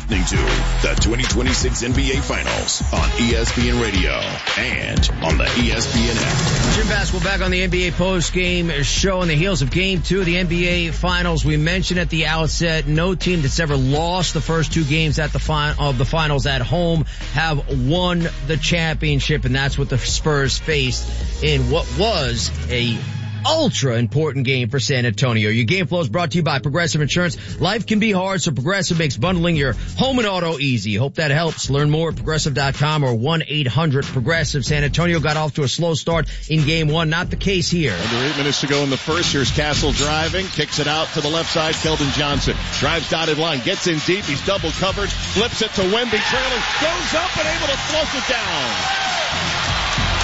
listening to the 2026 NBA Finals on ESPN Radio and on the ESPN app. Jim Bass, back on the NBA post-game show on the heels of Game 2 of the NBA Finals. We mentioned at the outset, no team that's ever lost the first two games of the finals at home have won the championship, and that's what the Spurs faced in what was a ultra important game for San Antonio. Your game flow is brought to you by Progressive Insurance. Life can be hard, so Progressive makes bundling your home and auto easy. Hope that helps. Learn more at Progressive.com or 1-800-PROGRESSIVE. San Antonio got off to a slow start in Game 1. Not the case here. Under 8 minutes to go in the first. Here's Castle driving. Kicks it out to the left side. Keldon Johnson drives dotted line. Gets in deep. He's double covered. Flips it to Wemby. Trailing. Goes up and able to flush it down.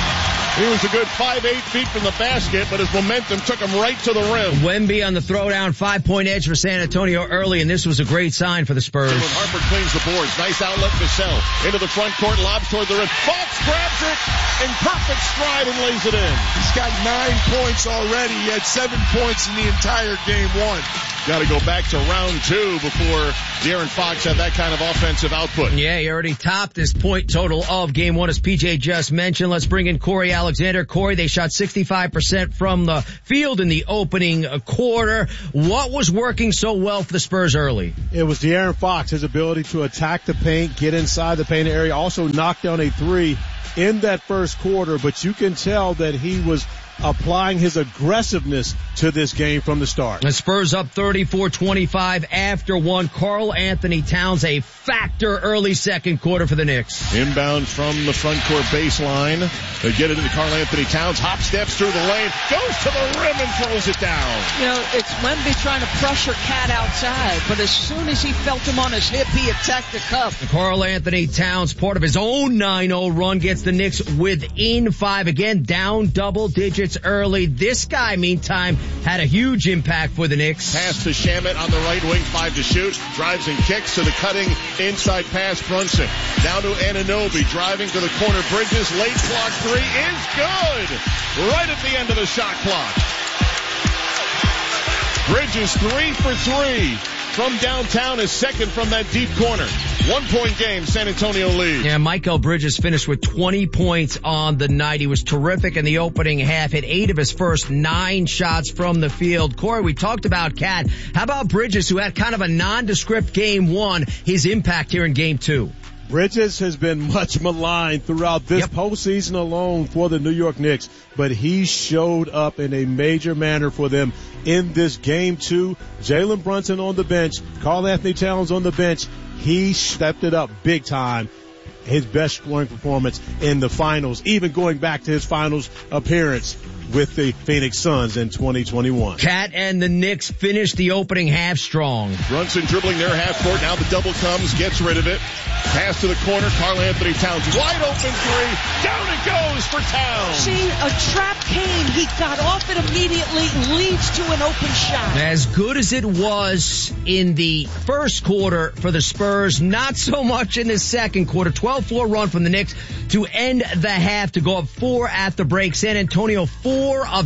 He was a good 5-8 feet from the basket, but his momentum took him right to the rim. Wemby on the throwdown, 5-point edge for San Antonio early, and this was a great sign for the Spurs. Jalen Harper cleans the boards. Nice outlet, Vassell. Into the front court, lobs toward the rim. Fox grabs it in perfect stride and lays it in. He's got 9 points already. He had 7 points in the entire Game 1. Got to go back to round 2 before De'Aaron Fox had that kind of offensive output. Yeah, he already topped this point total of Game 1, as PJ just mentioned. Let's bring in Corey Alexander. Corey, they shot 65% from the field in the opening quarter. What was working so well for the Spurs early? It was De'Aaron Fox, his ability to attack the paint, get inside the paint area, also knock down a three in that first quarter, but you can tell that he was applying his aggressiveness to this game from the start. The Spurs up 34-25 after one. Karl Anthony Towns, a factor early second quarter for the Knicks. Inbound from the front court baseline. They get it into Karl Anthony Towns. Hop steps through the lane. Goes to the rim and throws it down. You know, it's Wemby trying to pressure Cat outside, but as soon as he felt him on his hip, he attacked the cup. Karl Anthony Towns, part of his own 9-0 run, gets the Knicks within 5. Again, down double digits early. This guy, meantime, had a huge impact for the Knicks. Pass to Shamet on the right wing, 5 to shoot. Drives and kicks to the cutting inside pass, Brunson. Down to Anunoby, driving to the corner. Bridges, late clock 3 is good. Right at the end of the shot clock. Bridges 3 for 3. From downtown, is second from that deep corner. 1-point game, San Antonio lead. Yeah, Mikal Bridges finished with 20 points on the night. He was terrific in the opening half, hit 8 of his first 9 shots from the field. Corey, we talked about Cat. How about Bridges, who had kind of a nondescript Game 1, his impact here in Game 2? Bridges has been much maligned throughout this postseason alone for the New York Knicks, but he showed up in a major manner for them in this Game 2. Jalen Brunson on the bench, Karl Anthony Towns on the bench. He stepped it up big time. His best scoring performance in the finals, even going back to his finals appearance with the Phoenix Suns in 2021. Cat and the Knicks finished the opening half strong. Brunson dribbling their half court. Now the double comes, gets rid of it. Pass to the corner. Karl Anthony Towns, wide open 3. Down it goes for Towns. See, a trap came. He got off it immediately, leads to an open shot. As good as it was in the first quarter for the Spurs, not so much in the second quarter. 12-4 run from the Knicks to end the half, to go up 4 at the break. San Antonio 4 of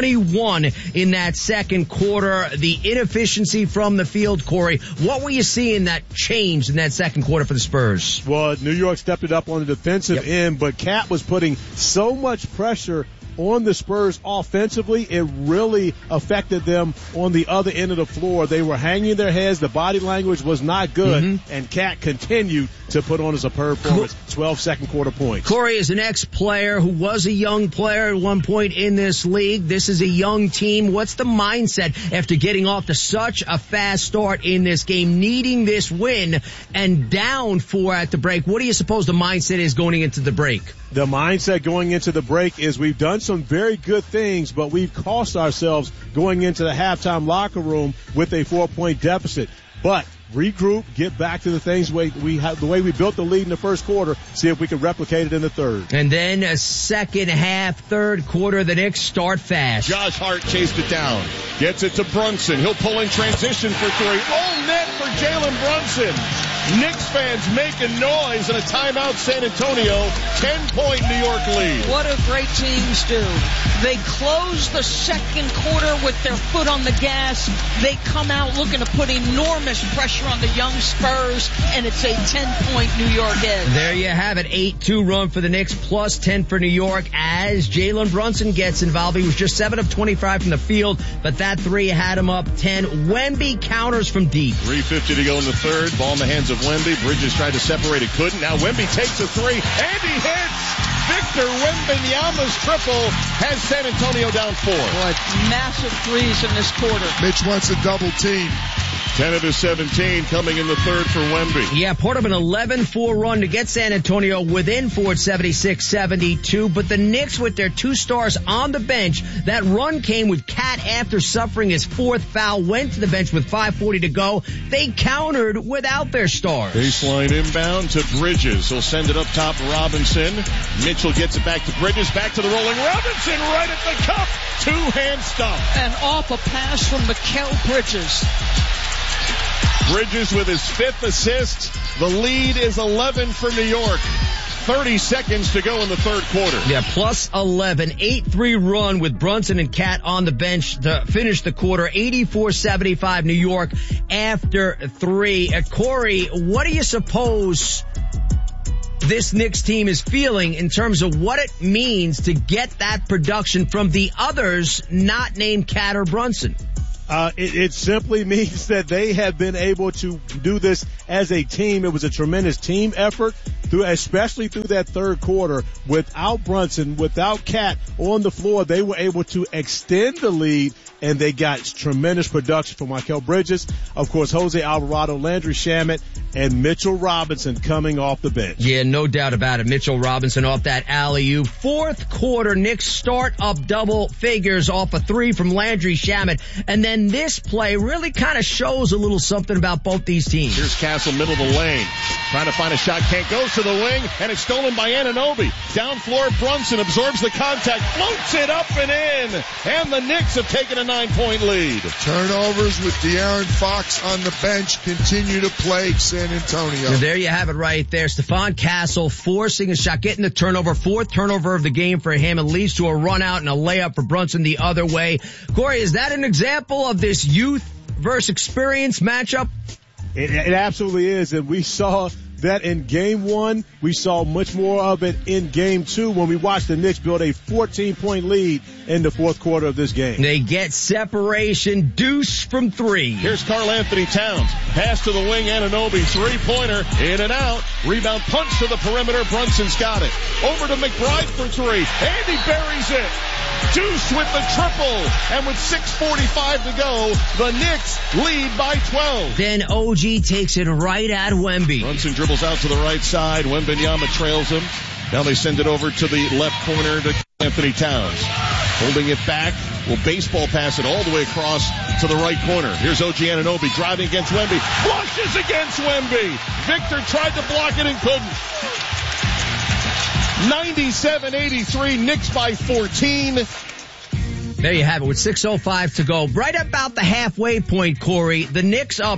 21 in that second quarter. The inefficiency from the field, Corey. What were you seeing that changed in that second quarter for the Spurs? Well, New York stepped it up on the defensive end, but Cat was putting so much pressure on the Spurs offensively, it really affected them on the other end of the floor. They were hanging their heads. The body language was not good, and Cat continued to put on a superb performance. 12 second quarter points. Corey is an ex-player who was a young player at one point in this league. This is a young team. What's the mindset after getting off to such a fast start in this game, needing this win, and down 4 at the break? What do you suppose the mindset is going into the break? The mindset going into the break is we've done some very good things, but we've cost ourselves going into the halftime locker room with a 4-point deficit. But regroup, get back to the things the way we built the lead in the first quarter, see if we can replicate it in the third. And then a second half, third quarter, the Knicks start fast. Josh Hart chased it down. Gets it to Brunson. He'll pull in transition for 3. Oh, net for Jalen Brunson. Knicks fans making noise and a timeout. San Antonio, 10-point New York lead. What do great teams do? They close the second quarter with their foot on the gas. They come out looking to put enormous pressure on the young Spurs, and it's a 10-point New York edge. There you have it. 8-2 run for the Knicks, plus 10 for New York as Jalen Brunson gets involved. He was just 7 of 25 from the field, but that three had him up 10. Wemby counters from deep. 3:50 to go in the third. Ball in the hands of Wemby. Bridges tried to separate it, couldn't. Now Wemby takes a three, and he hits. Victor Wembanyama's triple has San Antonio down 4. Boy, massive threes in this quarter. Mitch wants a double team. 10 of his 17 coming in the third for Wemby. Yeah, part of an 11-4 run to get San Antonio within 76-72, but the Knicks with their 2 stars on the bench, that run came with Cat after suffering his 4th foul, went to the bench with 5:40 to go. They countered without their stars. Baseline inbound to Bridges. He'll send it up top, Robinson. Mitchell gets it back to Bridges, back to the rolling Robinson, right at the cup. 2-hand stop. And off a pass from Mikal Bridges. Bridges with his 5th assist. The lead is 11 for New York. 30 seconds to go in the third quarter. Yeah, plus 11. 8-3 run with Brunson and Cat on the bench to finish the quarter. 84-75 New York after 3. Corey, what do you suppose this Knicks team is feeling in terms of what it means to get that production from the others not named Cat or Brunson? It simply means that they have been able to do this as a team. It was a tremendous team effort, especially through that third quarter. Without Brunson, without Cat on the floor, they were able to extend the lead, and they got tremendous production from Mikal Bridges, of course, Jose Alvarado, Landry Shamet, and Mitchell Robinson coming off the bench. Yeah, no doubt about it. Mitchell Robinson off that alley-oop. Fourth quarter, Knicks start up double figures off a 3 from Landry Shamet, and then this play really kind of shows a little something about both these teams. Here's Castle, middle of the lane. Trying to find a shot, can't go to the wing, and it's stolen by Anunoby. Down floor, Brunson absorbs the contact, floats it up and in, and the Knicks have taken a 9-point lead. Turnovers with De'Aaron Fox on the bench continue to plague San Antonio. And there you have it right there. Stephon Castle forcing a shot, getting the turnover, 4th turnover of the game for him. It leads to a run out and a layup for Brunson the other way. Corey, is that an example of this youth versus experience matchup? It absolutely is, and we saw that in game 1. We saw much more of it in game 2 when we watched the Knicks build a 14-point lead in the fourth quarter of this game. They get separation, deuce from 3. Here's Karl Anthony Towns. Pass to the wing, Anunoby, 3-pointer, in and out. Rebound punch to the perimeter, Brunson's got it. Over to McBride for 3, and he buries it. Deuce with the triple, and with 6:45 to go, the Knicks lead by 12. Then OG takes it right at Wemby. Brunson dribbles out to the right side. Wembanyama trails him. Now they send it over to the left corner to Anthony Towns. Holding it back, will baseball pass it all the way across to the right corner. Here's OG Anunoby driving against Wemby. Flushes against Wemby. Victor tried to block it and couldn't. 97-83, Knicks by 14. There you have it with 6:05 to go. Right about the halfway point, Corey. The Knicks up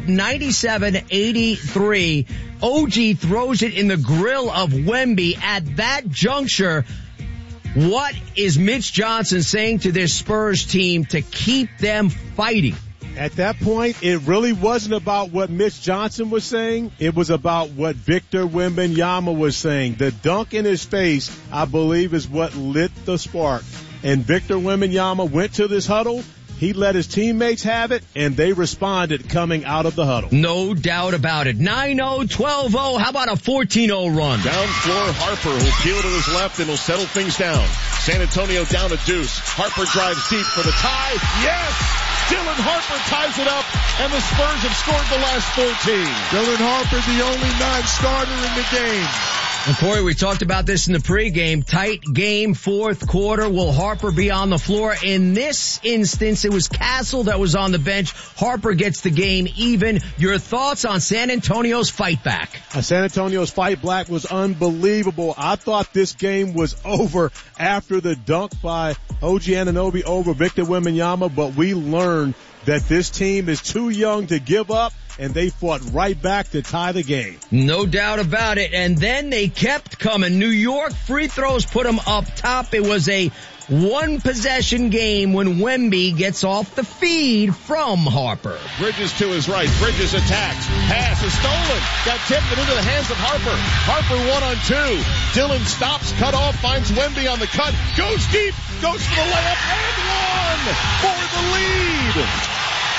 97-83. OG throws it in the grill of Wemby. At that juncture, what is Mitch Johnson saying to this Spurs team to keep them fighting? At that point, it really wasn't about what Mitch Johnson was saying. It was about what Victor Wembanyama was saying. The dunk in his face, I believe, is what lit the spark. And Victor Wembanyama went to this huddle. He let his teammates have it, and they responded coming out of the huddle. No doubt about it. 9-0, 12-0. How about a 14-0 run? Down floor, Harper will peel to his left and will settle things down. San Antonio down a deuce. Harper drives deep for the tie. Yes! Dylan Harper ties it up, and the Spurs have scored the last 14. Dylan Harper, the only non-starter in the game. And Corey, we talked about this in the pregame. Tight game, fourth quarter. Will Harper be on the floor? In this instance, it was Castle that was on the bench. Harper gets the game even. Your thoughts on San Antonio's fight back? San Antonio's fight back was unbelievable. I thought this game was over after the dunk by OG Anunoby over Victor Wembanyama, but we learned that this team is too young to give up, and they fought right back to tie the game. No doubt about it. And then they kept coming. New York free throws put them up top. It was a one-possession game when Wemby gets off the feed from Harper. Bridges to his right. Bridges attacks. Pass is stolen. Got tipped into the hands of Harper. Harper 1-on-2. Dillon stops, cut off, finds Wemby on the cut. Goes deep. Goes for the layup and one for the lead.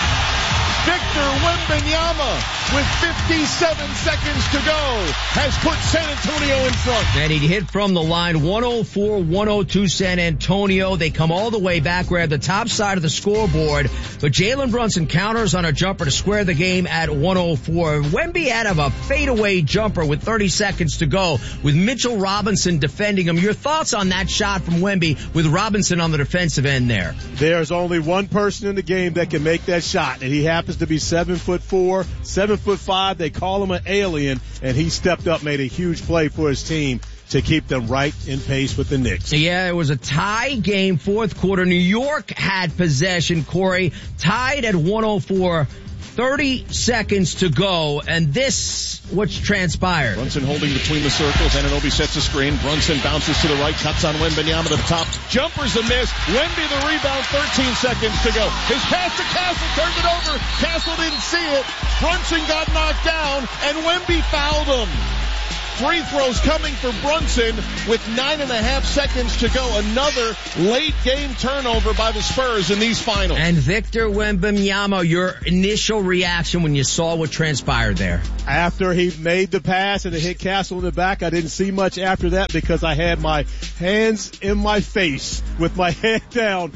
Victor Wembanyama, with 57 seconds to go, has put San Antonio in front. And he hit from the line, 104-102 San Antonio. They come all the way back. We're at the top side of the scoreboard. But Jalen Brunson counters on a jumper to square the game at 104. Wemby had a fadeaway jumper with 30 seconds to go with Mitchell Robinson defending him. Your thoughts on that shot from Wemby with Robinson on the defensive end there? There's only one person in the game that can make that shot, and he happens to be 7'4", 7'5". They call him an alien, and he stepped up, made a huge play for his team to keep them right in pace with the Knicks. Yeah, it was a tie game, fourth quarter. New York had possession, Corey, tied at 104. 30 seconds to go, and this what's transpired. Brunson holding between the circles. Anunoby sets a screen. Brunson bounces to the right, cuts on Wembanyama to the top. Jumper's a miss. Wemby the rebound, 13 seconds to go. His pass to Castle, turned it over. Castle didn't see it. Brunson got knocked down, and Wemby fouled him. Free throws coming for Brunson with 9.5 seconds to go. Another late game turnover by the Spurs in these finals. And Victor Wembanyama, your initial reaction when you saw what transpired there? After he made the pass and it hit Castle in the back, I didn't see much after that because I had my hands in my face with my head down,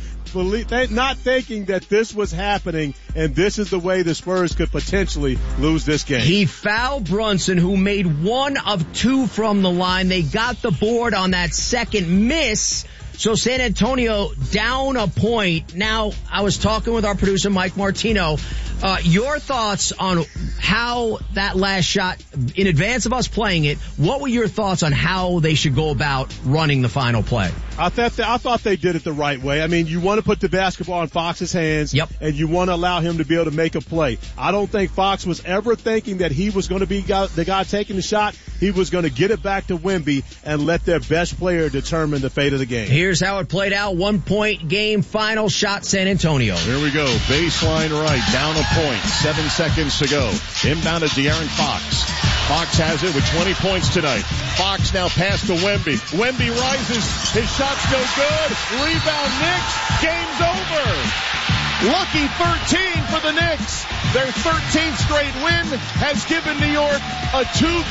not thinking that this was happening, and this is the way the Spurs could potentially lose this game. He fouled Brunson, who made 1 of 2 from the line. They got the board on that second miss. So San Antonio down a point. Now, I was talking with our producer, Mike Martino. Your thoughts on how that last shot, in advance of us playing it, what were your thoughts on how they should go about running the final play? I thought they did it the right way. I mean, you want to put the basketball in Fox's hands, yep, and you want to allow him to be able to make a play. I don't think Fox was ever thinking that he was going to be the guy taking the shot. He was going to get it back to Wemby and let their best player determine the fate of the game. Here's how it played out. 1-point game, final shot, San Antonio. Here we go. Baseline right, down a point. 7 seconds to go. Inbound to De'Aaron Fox. Fox has it with 20 points tonight. Fox now pass to Wemby. Wemby rises. His shot's no good. Rebound Knicks. Game's over. Lucky 13 for the Knicks. Their 13th straight win has given New York a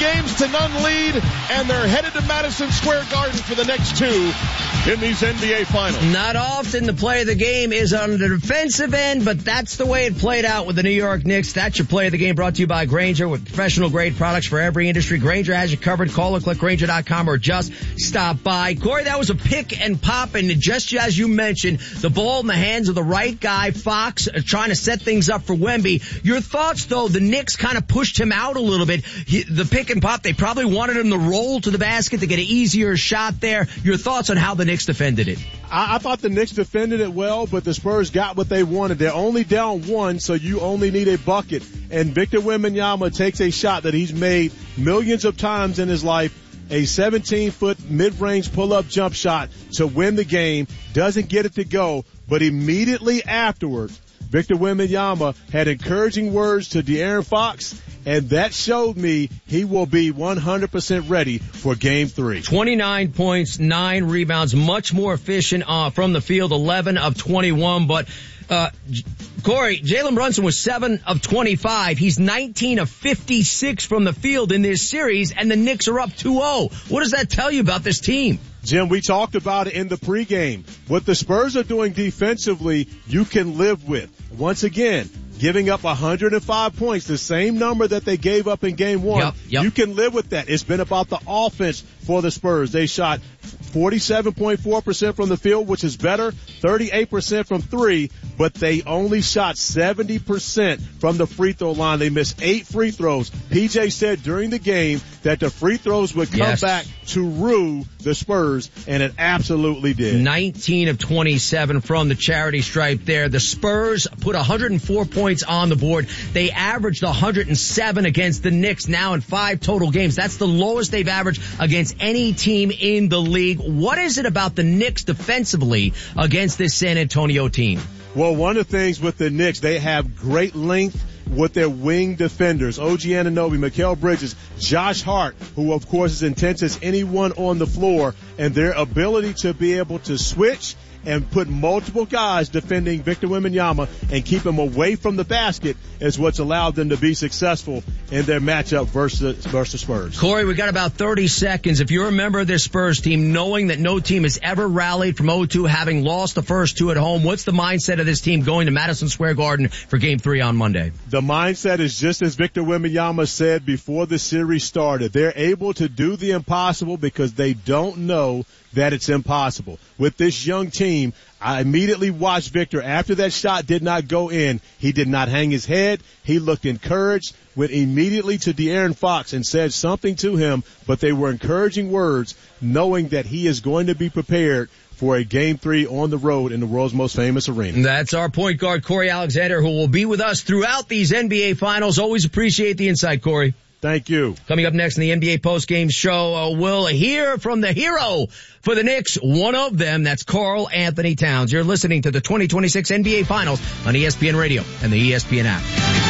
2-0 lead, and they're headed to Madison Square Garden for the next 2 in these NBA Finals. Not often the play of the game is on the defensive end, but that's the way it played out with the New York Knicks. That's your play of the game, brought to you by Grainger, with professional-grade products for every industry. Grainger has you covered. Call or click Grainger.com or just stop by. Corey, that was a pick and pop, and just as you mentioned, the ball in the hands of the right guy, Fox, trying to set things up for Wemby. Your thoughts, though, the Knicks kind of pushed him out a little bit. The pick and pop, they probably wanted him to roll to the basket to get an easier shot there. Your thoughts on how the Knicks defended it? I thought the Knicks defended it well, but the Spurs got what they wanted. They're only down 1, so you only need a bucket. And Victor Wembanyama takes a shot that he's made millions of times in his life, a 17-foot mid-range pull-up jump shot to win the game. Doesn't get it to go, but immediately afterwards, Victor Wembanyama had encouraging words to De'Aaron Fox, and that showed me he will be 100% ready for Game 3. 29 points, 9 rebounds, much more efficient from the field, 11 of 21. But Corey, Jalen Brunson was 7 of 25. He's 19 of 56 from the field in this series, and the Knicks are up 2-0. What does that tell you about this team? Jim, we talked about it in the pregame. What the Spurs are doing defensively, you can live with. Once again, giving up 105 points, the same number that they gave up in Game 1. Yep. You can live with that. It's been about the offense for the Spurs. They shot 47.4% from the field, which is better, 38% from three, but they only shot 70% from the free throw line. They missed 8 free throws. PJ said during the game that the free throws would come back to rue the Spurs, and it absolutely did. 19 of 27 from the charity stripe there. The Spurs put 104 points on the board. They averaged 107 against the Knicks now in 5 total games. That's the lowest they've averaged against any team in the league. What is it about the Knicks defensively against this San Antonio team? Well, one of the things with the Knicks, they have great length with their wing defenders. OG Anunoby, Mikal Bridges, Josh Hart, who of course is intense as anyone on the floor, and their ability to be able to switch and put multiple guys defending Victor Wembanyama and keep him away from the basket is what's allowed them to be successful in their matchup versus Spurs. Corey, we got about 30 seconds. If you're a member of this Spurs team, knowing that no team has ever rallied from 0-2, having lost the first 2 at home, what's the mindset of this team going to Madison Square Garden for Game 3 on Monday? The mindset is just as Victor Wembanyama said before the series started. They're able to do the impossible because they don't know that it's impossible. With this young team, I immediately watched Victor. After that shot did not go in, he did not hang his head. He looked encouraged, went immediately to De'Aaron Fox and said something to him, but they were encouraging words, knowing that he is going to be prepared for a Game 3 on the road in the world's most famous arena. That's our point guard, Corey Alexander, who will be with us throughout these NBA Finals. Always appreciate the insight, Corey. Thank you. Coming up next in the NBA postgame show, we'll hear from the hero for the Knicks, one of them, that's Karl Anthony Towns. You're listening to the 2026 NBA Finals on ESPN Radio and the ESPN app.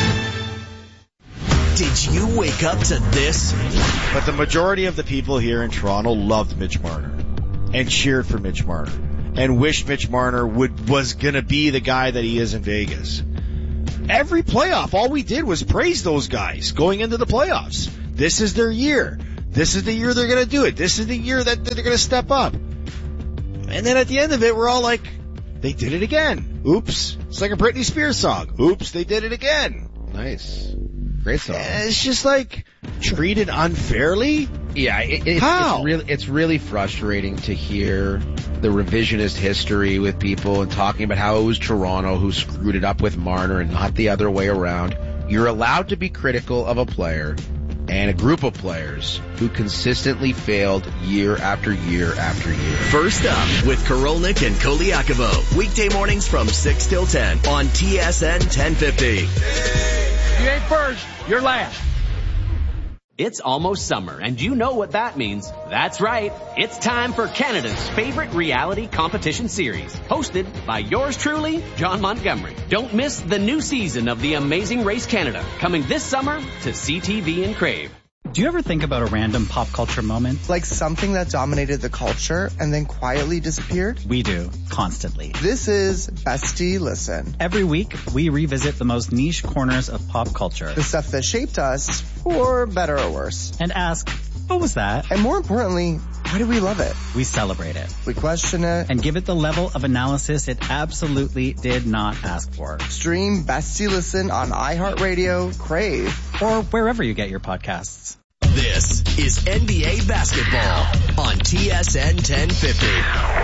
Did you wake up to this? But the majority of the people here in Toronto loved Mitch Marner and cheered for Mitch Marner and wished Mitch Marner was going to be the guy that he is in Vegas. Every playoff, all we did was praise those guys going into the playoffs. This is their year. This is the year they're going to do it. This is the year that they're going to step up. And then at the end of it, we're all like, they did it again. Oops. It's like a Britney Spears song. Oops, they did it again. Nice. Great song. It's just like treated unfairly. Yeah, How? It's really frustrating to hear the revisionist history with people and talking about how it was Toronto who screwed it up with Marner and not the other way around. You're allowed to be critical of a player and a group of players who consistently failed year after year after year. First up with Korolnik and Koliakovo. Weekday mornings from 6 till 10 on TSN 1050. You ain't first, you're last. It's almost summer, and you know what that means. That's right. It's time for Canada's favorite reality competition series, hosted by yours truly, John Montgomery. Don't miss the new season of The Amazing Race Canada, coming this summer to CTV and Crave. Do you ever think about a random pop culture moment? Like something that dominated the culture and then quietly disappeared? We do, constantly. This is Bestie Listen. Every week, we revisit the most niche corners of pop culture. The stuff that shaped us, for better or worse. And ask, what was that? And more importantly, why do we love it? We celebrate it. We question it. And give it the level of analysis it absolutely did not ask for. Stream Bestie Listen on iHeartRadio, Crave, or wherever you get your podcasts. This is NBA basketball on TSN 1050.